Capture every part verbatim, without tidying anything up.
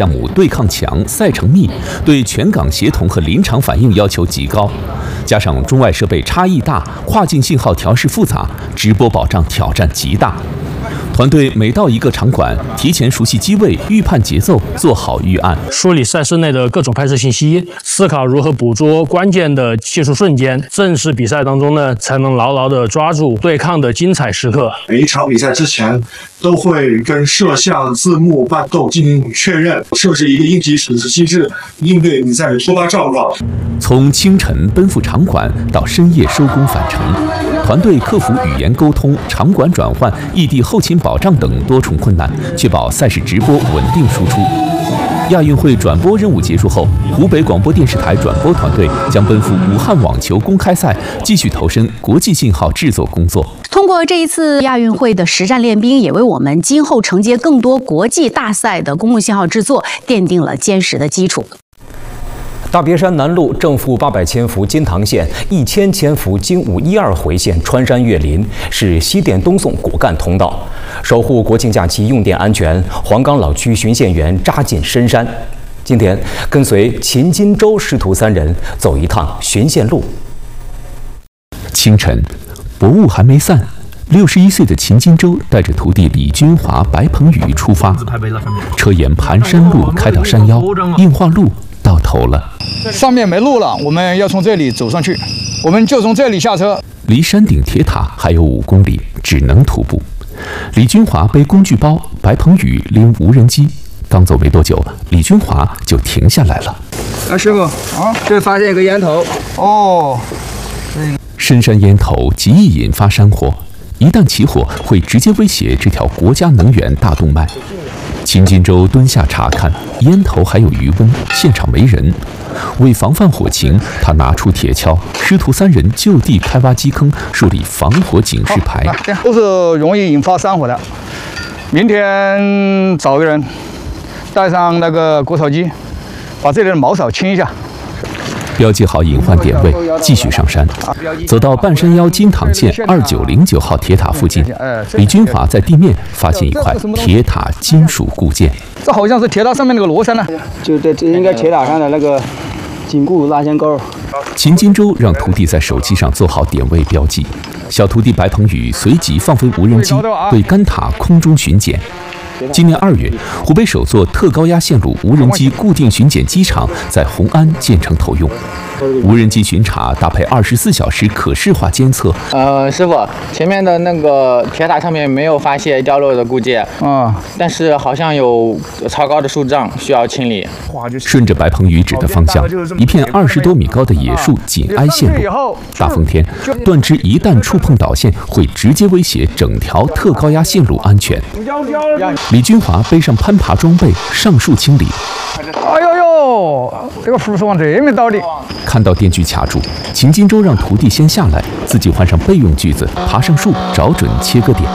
项目对抗强、赛程密，对全港协同和临场反应要求极高。加上中外设备差异大，跨境信号调试复杂，直播保障挑战极大。团队每到一个场馆，提前熟悉机位，预判节奏，做好预案， 梳理赛事内的各种拍摄信息，思考如何捕捉关键的技术瞬间，正式比赛当中呢，才能牢牢地抓住对抗的精彩时刻。 每一场比赛之前，都会跟摄像、字幕、伴奏进行确认，设置一个应急处置机制，应对比赛的突发状况。 从清晨奔赴场馆到深夜收工返程，团队克服语言沟通、场馆转换、异地后勤保障等多重困难，确保赛事直播稳定输出。亚运会转播任务结束后，湖北广播电视台转播团队将奔赴武汉网球公开赛，继续投身国际信号制作工作。 通过这一次亚运会的实战练兵，也为我们今后承接更多国际大赛的公共信号制作奠定了坚实的基础。 大别山南路正负八百千伏金塘线、一千千伏京五一二回线穿山越岭，是西电东送果干通道，守护国庆假期用电安全。黄冈老区巡线员扎进深山，今天跟随秦金洲师徒三人走一趟巡线路。 清晨，薄雾还没散，六十一岁的秦金洲带着徒弟李军华、白鹏宇出发，车沿盘山路开到山腰，硬化路到头了。 上面没路了，我们要从这里走上去，我们就从这里下车。 离山顶铁塔还有五公里，只能徒步。李军华背工具包，白鹏宇拎无人机。刚走没多久，李军华就停下来了。 啊，师傅啊，这发现一个烟头。 哦， 深山烟头极易引发山火，一旦起火，会直接威胁这条国家能源大动脉。秦金洲蹲下查看，烟头还有余温，现场没人。为防范火情，他拿出铁锹，师徒三人就地开挖基坑，树立防火警示牌。 都是容易引发山火的。明天找个人，带上那个割草机，把这里的茅草清一下。 标记好隐患点位，继续上山，走到半山腰金塘线二九零九号铁塔附近，李军华在地面发现一块铁塔金属固件。 这好像是铁塔上面那个螺栓呢， 就这这应该铁塔上的那个紧固拉线钩。 秦金洲让徒弟在手机上做好点位标记，小徒弟白鹏宇随即放飞无人机对干塔空中巡检。今年二月，湖北首座特高压线路无人机固定巡检机场在红安建成投用。无人机巡查搭配二十四小时可视化监测。 呃，师傅，前面的那个铁塔上面没有发现掉落的固件， 啊、嗯， 但是好像有超高的树障需要清理。 顺着白鹏宇指的方向，一片二十多米高的野树紧挨线路。大风天，断枝一旦触碰导线，会直接威胁整条特高压线路安全。李军华背上攀爬装备，上树清理。 哎呦呦，这个树是往这面倒的。 看到电锯卡住，秦金洲让徒弟先下来，自己换上备用锯子，爬上树，找准切割点。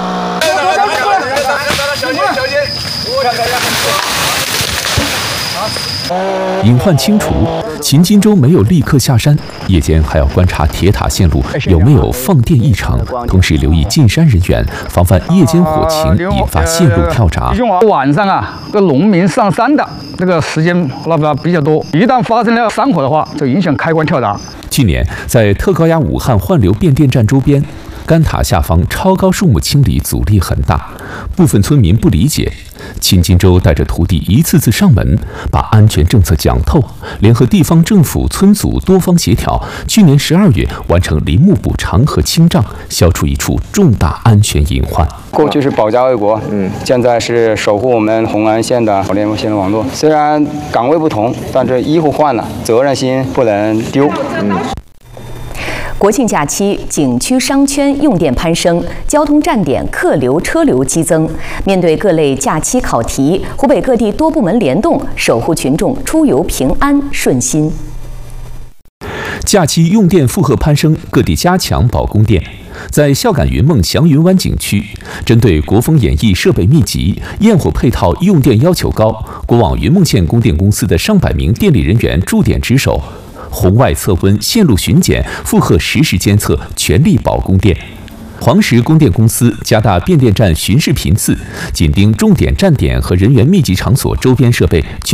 隐患清除，秦金洲没有立刻下山，夜间还要观察铁塔线路有没有放电异常，同时留意进山人员，防范夜间火情引发线路跳闸。 晚上啊，这农民上山的这个时间那个比较多，一旦发生了山火的话，就影响开关跳闸。 去年在特高压武汉换流变电站周边，干塔下方超高树木清理阻力很大，部分村民不理解。秦金洲带着徒弟一次次上门，把安全政策讲透，联合地方政府、村组多方协调，去年十二月完成林木补偿和清障，消除一处重大安全隐患。 过去是保家卫国，嗯，现在是守护我们红安县的联络线路网络。虽然岗位不同，但这衣服换了，责任心不能丢。嗯。 国庆假期，景区商圈用电攀升，交通站点客流车流激增。面对各类假期考题，湖北各地多部门联动，守护群众出游平安顺心。 假期用电负荷攀升，各地加强保供电。在孝感云梦祥云湾景区，针对国风演艺设备密集、焰火配套用电要求高，国网云梦县供电公司的上百名电力人员驻点值守。红外测温、线路巡检、负荷实时监测，全力保供电。黄石供电公司加大变电站巡视频次，紧盯重点站点和人员密集场所周边设备。